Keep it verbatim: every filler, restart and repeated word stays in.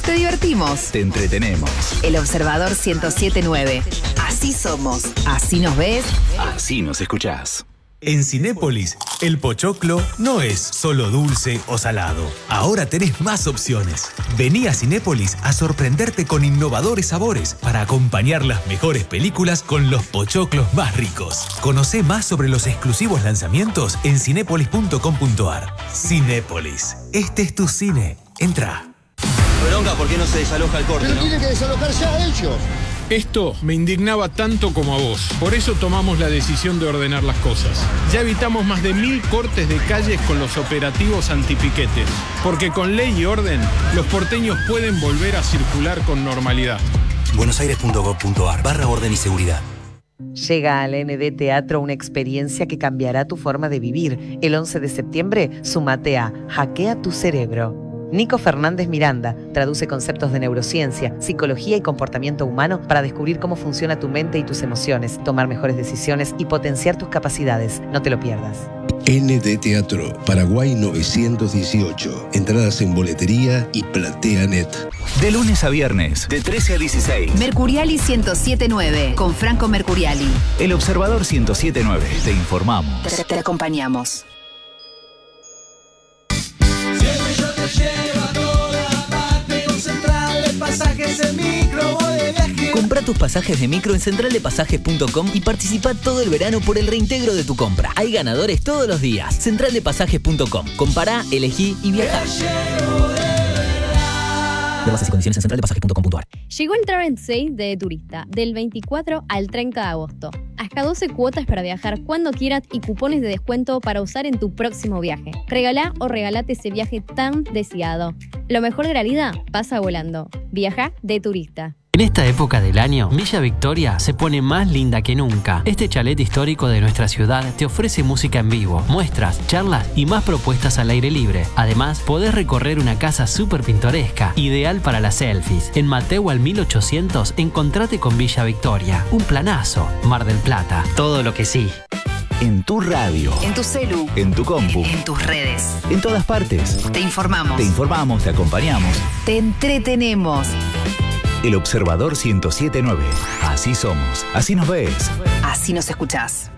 te divertimos, te entretenemos. El Observador ciento siete punto nueve. Así somos, así nos ves, así nos escuchás. En Cinépolis, el pochoclo no es solo dulce o salado. Ahora tenés más opciones. Vení a Cinépolis a sorprenderte con innovadores sabores para acompañar las mejores películas con los pochoclos más ricos. Conocé más sobre los exclusivos lanzamientos en cinépolis punto com punto ar. Cinépolis, este es tu cine. Entra. Bronca, ¿por qué no se desaloja el corte? Pero ¿no? tiene que desalojar ya ellos. Esto me indignaba tanto como a vos. Por eso tomamos la decisión de ordenar las cosas. Ya evitamos más de mil cortes de calles con los operativos antipiquetes. Porque con ley y orden, los porteños pueden volver a circular con normalidad. buenosaires punto gov punto ar barra orden y seguridad. Llega al N D Teatro una experiencia que cambiará tu forma de vivir. El once de septiembre, sumate a Hackea tu cerebro. Nico Fernández Miranda traduce conceptos de neurociencia, psicología y comportamiento humano para descubrir cómo funciona tu mente y tus emociones, tomar mejores decisiones y potenciar tus capacidades. No te lo pierdas. N D Teatro, Paraguay novecientos dieciocho. Entradas en boletería y PlateaNet. De lunes a viernes, de trece a dieciséis. Mercuriali ciento siete punto nueve, con Franco Mercuriali. El Observador ciento siete punto nueve. Te informamos. Te, te acompañamos. Compra tus pasajes de micro en central de pasajes punto com y participa todo el verano por el reintegro de tu compra. Hay ganadores todos los días. central de pasajes punto com. Compará, elegí y viajá. Ver bases y condiciones en central de pasajes punto com punto ar. Llegó el Travel Sale de Turista, del veinticuatro al treinta de agosto. Hasta doce cuotas para viajar cuando quieras y cupones de descuento para usar en tu próximo viaje. Regalá o regalate ese viaje tan deseado. Lo mejor de la vida pasa volando. Viaja de Turista. En esta época del año, Villa Victoria se pone más linda que nunca. Este chalet histórico de nuestra ciudad te ofrece música en vivo, muestras, charlas y más propuestas al aire libre. Además, podés recorrer una casa súper pintoresca, ideal para las selfies. En Mateo al mil ochocientos, encontrate con Villa Victoria. Un planazo. Mar del Plata. Todo lo que sí. En tu radio. En tu celu. En tu compu. En tus redes. En todas partes. Te informamos. Te informamos, te acompañamos. Te entretenemos. El Observador ciento siete punto nueve. Así somos, así nos ves. Así nos escuchás.